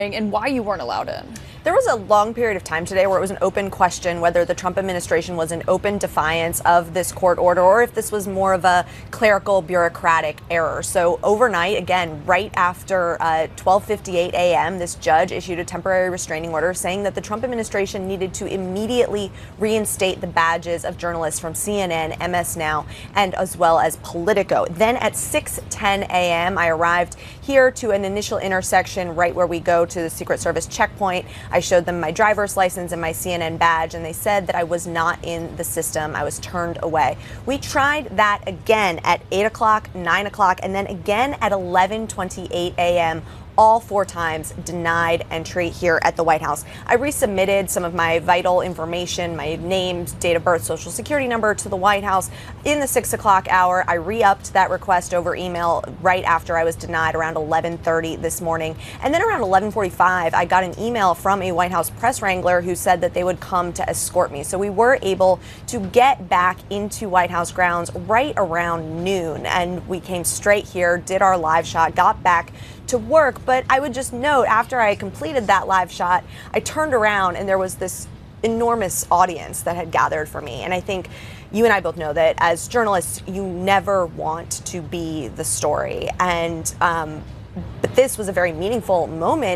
and why you weren't allowed in. There was a long period of time today where it was an open question whether the Trump administration was in open defiance of this court order or if this was more of a clerical bureaucratic error. So overnight, again, right after 12:58 a.m., this judge issued a temporary restraining order saying that the Trump administration needed to immediately reinstate the badges of journalists from CNN, MS Now, and as well as Politico. Then at 6:10 a.m., I arrived here to an initial intersection right where we go to the Secret Service checkpoint. I showed them my driver's license and my CNN badge, and they said that I was not in the system. I was turned away. We tried that again at 8 o'clock, 9 o'clock, and then again at 11:28 a.m., all 4 times denied entry here at the White House. I resubmitted some of my vital information, my name, date of birth, social security number to the White House in the 6 o'clock hour. I re-upped that request over email right after I was denied around 11:30 this morning. And then around 11:45, I got an email from a White House press wrangler who said that they would come to escort me. So we were able to get back into White House grounds right around noon. And we came straight here, did our live shot, got back to work. But I would just note, after I completed that live shot, I turned around and there was this enormous audience that had gathered for me. And I think you and I both know that as journalists, you never want to be the story. And but this was a very meaningful moment.